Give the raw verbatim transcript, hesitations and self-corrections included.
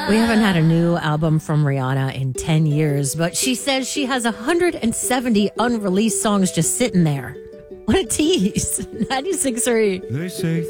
We haven't had a new album from Rihanna in ten years, but she says she has one hundred seventy unreleased songs just sitting there. What a tease. ninety-six point three. They say